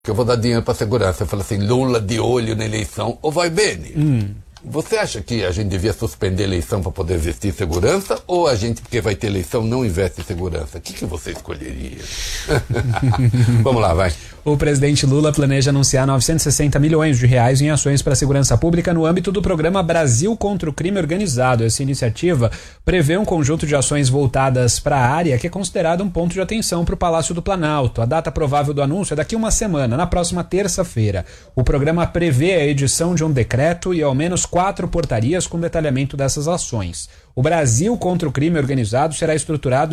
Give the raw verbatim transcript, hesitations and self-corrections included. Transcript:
que eu vou dar dinheiro para segurança. Eu falo assim, Lula de olho na eleição, ou vai bem? Hum. Você acha que a gente devia suspender a eleição para poder investir em segurança? Ou a gente, porque vai ter eleição, não investe em segurança? O que, que você escolheria? Vamos lá, vai. O presidente Lula planeja anunciar novecentos e sessenta milhões de reais em ações para a segurança pública no âmbito do programa Brasil contra o Crime Organizado. Essa iniciativa prevê um conjunto de ações voltadas para a área que é considerada um ponto de atenção para o Palácio do Planalto. A data provável do anúncio é daqui a uma semana, na próxima terça-feira. O programa prevê a edição de um decreto e ao menos quatro portarias com detalhamento dessas ações. O Brasil contra o Crime Organizado será estruturado